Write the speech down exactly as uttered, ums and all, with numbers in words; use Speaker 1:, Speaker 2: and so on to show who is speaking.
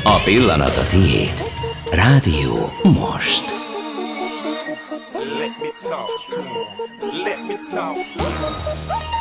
Speaker 1: A pillanat a tiéd. Rádió most.
Speaker 2: Let me talk to him. Let me talk to him.